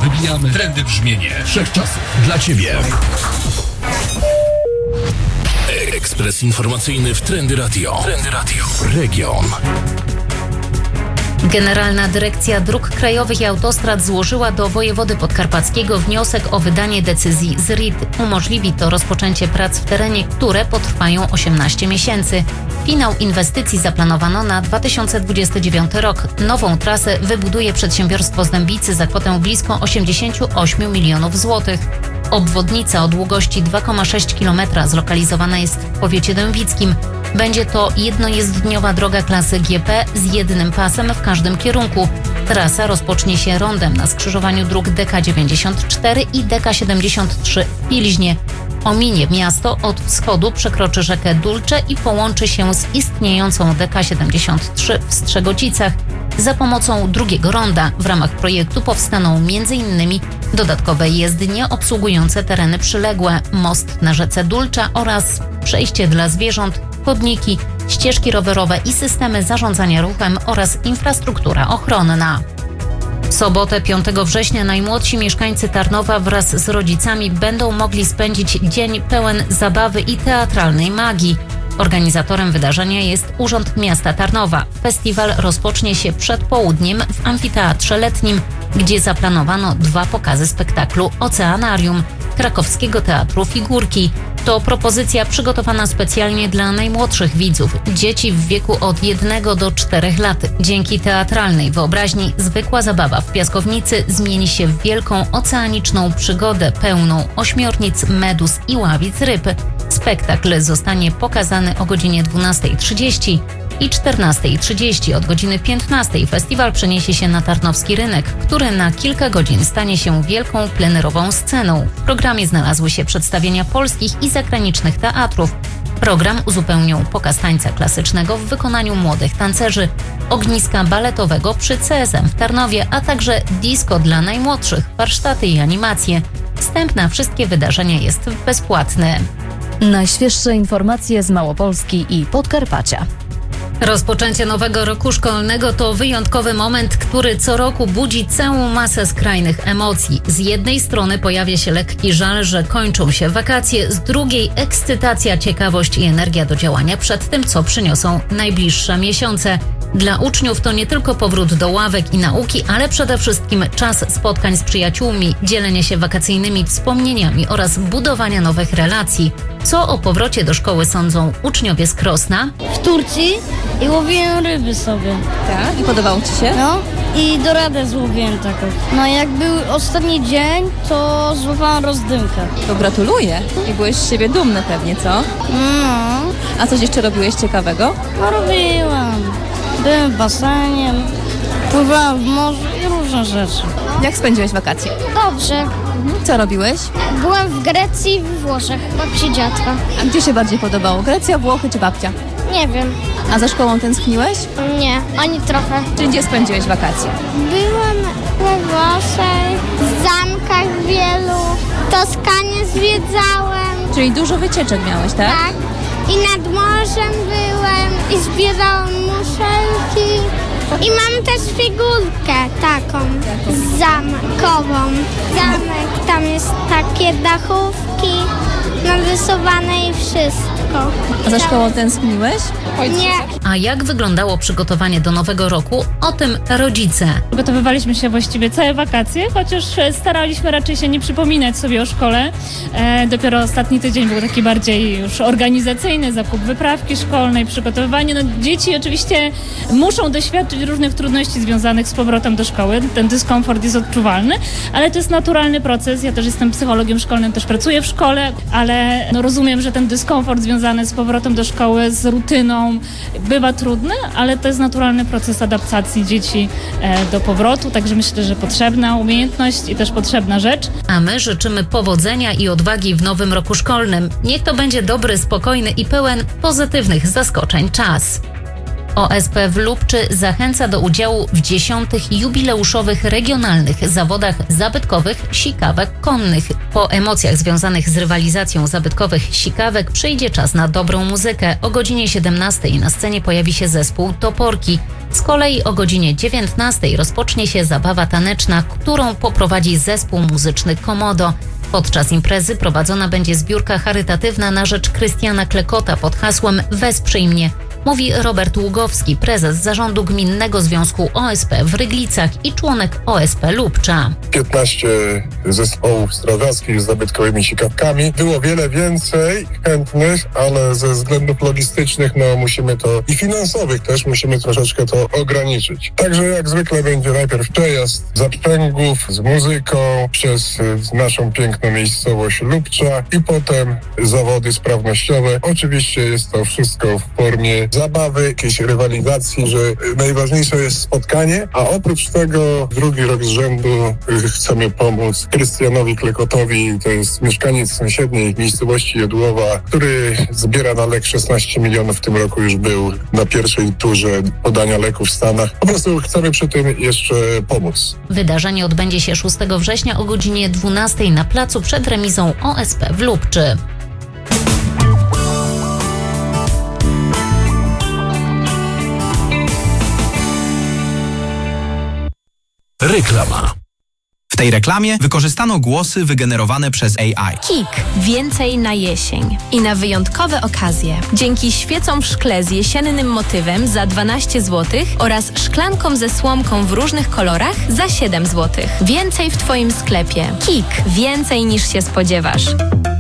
Wybijamy trendy brzmienie wszechczasów dla Ciebie. Ekspres informacyjny w Trendy Radio. Trendy Radio. Region. Generalna Dyrekcja Dróg Krajowych i Autostrad złożyła do wojewody podkarpackiego wniosek o wydanie decyzji z RIT. Umożliwi to rozpoczęcie prac w terenie, które potrwają 18 miesięcy. Finał inwestycji zaplanowano na 2029 rok. Nową trasę wybuduje przedsiębiorstwo z Dębicy za kwotę blisko 88 milionów złotych. Obwodnica o długości 2,6 km zlokalizowana jest w powiecie dębickim. Będzie to jednojezdniowa droga klasy GP z jednym pasem w każdym kierunku. Trasa rozpocznie się rondem na skrzyżowaniu dróg DK94 i DK73 w Pilźnie. Ominie miasto od wschodu, przekroczy rzekę Dulcze i połączy się z istniejącą DK73 w Strzegocicach. Za pomocą drugiego ronda w ramach projektu powstaną m.in. dodatkowe jezdnie obsługujące tereny przyległe, most na rzece Dulcza oraz przejście dla zwierząt, chodniki, ścieżki rowerowe i systemy zarządzania ruchem oraz infrastruktura ochronna. W sobotę 5 września najmłodsi mieszkańcy Tarnowa wraz z rodzicami będą mogli spędzić dzień pełen zabawy i teatralnej magii. Organizatorem wydarzenia jest Urząd Miasta Tarnowa. Festiwal rozpocznie się przed południem w amfiteatrze letnim, gdzie zaplanowano 2 pokazy spektaklu Oceanarium Krakowskiego Teatru Figurki. To propozycja przygotowana specjalnie dla najmłodszych widzów, dzieci w wieku od 1 do 4 lat. Dzięki teatralnej wyobraźni zwykła zabawa w piaskownicy zmieni się w wielką oceaniczną przygodę pełną ośmiornic, meduz i ławic ryb. Spektakl zostanie pokazany o godzinie 12:30 i 14:30. Od godziny 15:00 festiwal przeniesie się na Tarnowski Rynek, który na kilka godzin stanie się wielką plenerową sceną. W programie znalazły się przedstawienia polskich i zagranicznych teatrów. Program uzupełnią pokaz tańca klasycznego w wykonaniu młodych tancerzy, ogniska baletowego przy CSM w Tarnowie, a także disco dla najmłodszych, warsztaty i animacje. Wstęp na wszystkie wydarzenia jest bezpłatny. Najświeższe informacje z Małopolski i Podkarpacia. Rozpoczęcie nowego roku szkolnego to wyjątkowy moment, który co roku budzi całą masę skrajnych emocji. Z jednej strony pojawia się lekki żal, że kończą się wakacje, z drugiej ekscytacja, ciekawość i energia do działania przed tym, co przyniosą najbliższe miesiące. Dla uczniów to nie tylko powrót do ławek i nauki, ale przede wszystkim czas spotkań z przyjaciółmi, dzielenia się wakacyjnymi wspomnieniami oraz budowania nowych relacji. Co o powrocie do szkoły sądzą uczniowie z Krosna? W Turcji i łowiłem ryby sobie. Tak? I podobało Ci się? No i doradę złowiłem taką. No jak był ostatni dzień, to złapałam rozdymkę. To gratuluję. I byłeś z siebie dumny pewnie, co? No. A coś jeszcze robiłeś ciekawego? No robiłam. Byłem w basenie, pływałam w morzu i różne rzeczy. Jak spędziłeś wakacje? Dobrze. Co robiłeś? Byłem w Grecji i we Włoszech, babci dziadka. A gdzie się bardziej podobało? Grecja, Włochy czy babcia? Nie wiem. A za szkołą tęskniłeś? Nie, ani trochę. Czy gdzie spędziłeś wakacje? Byłem we Włoszech, w zamkach wielu, Toskanię zwiedzałem. Czyli dużo wycieczek miałeś, tak? Tak. I nad morzem byłem i zbierałam muszelki. I mam też figurkę taką zamkową. Zamek, tam jest takie dachówki narysowane i wszystko. A za szkołą tęskniłeś? Nie. A jak wyglądało przygotowanie do nowego roku? O tym rodzice. Przygotowywaliśmy się właściwie całe wakacje, chociaż staraliśmy raczej się nie przypominać sobie o szkole. Dopiero ostatni tydzień był taki bardziej już organizacyjny, zakup wyprawki szkolnej, przygotowywanie. No, dzieci oczywiście muszą doświadczyć różnych trudności związanych z powrotem do szkoły. Ten dyskomfort jest odczuwalny, ale to jest naturalny proces. Ja też jestem psychologiem szkolnym, też pracuję w szkole, ale rozumiem, że ten dyskomfort związany z powrotem do szkoły, z rutyną bywa trudny, ale to jest naturalny proces adaptacji dzieci do powrotu, także myślę, że potrzebna umiejętność i też potrzebna rzecz. A my życzymy powodzenia i odwagi w nowym roku szkolnym. Niech to będzie dobry, spokojny i pełen pozytywnych zaskoczeń czas. OSP w Lubczy zachęca do udziału w 10. jubileuszowych regionalnych zawodach zabytkowych sikawek konnych. Po emocjach związanych z rywalizacją zabytkowych sikawek przyjdzie czas na dobrą muzykę. O godzinie 17 na scenie pojawi się zespół Toporki. Z kolei o godzinie 19 rozpocznie się zabawa taneczna, którą poprowadzi zespół muzyczny Komodo. Podczas imprezy prowadzona będzie zbiórka charytatywna na rzecz Krystiana Klekota pod hasłem Wesprzyj mnie, mówi Robert Ługowski, prezes zarządu Gminnego Związku OSP w Ryglicach i członek OSP Lubcza. 15 zespołów strażackich z zabytkowymi sikawkami. Było wiele więcej chętnych, ale ze względów logistycznych musimy to i finansowych też musimy troszeczkę to ograniczyć. Także jak zwykle będzie najpierw przejazd zaprzęgów z muzyką przez naszą piękną miejscowość Lubcza i potem zawody sprawnościowe. Oczywiście jest to wszystko w formie zabawy, jakiejś rywalizacji, że najważniejsze jest spotkanie, a oprócz tego drugi rok z rzędu chcemy pomóc Krystianowi Klekotowi, to jest mieszkaniec sąsiedniej miejscowości Jedłowa, który zbiera na lek 16 milionów, w tym roku już był na pierwszej turze podania leków w Stanach. Po prostu chcemy przy tym jeszcze pomóc. Wydarzenie odbędzie się 6 września o godzinie 12 na placu przed remizą OSP w Lubczy. Reklama. W tej reklamie wykorzystano głosy wygenerowane przez AI. KIK. Więcej na jesień. I na wyjątkowe okazje. Dzięki świecom w szkle z jesiennym motywem za 12 zł oraz szklankom ze słomką w różnych kolorach za 7 zł. Więcej w Twoim sklepie. KIK. Więcej niż się spodziewasz.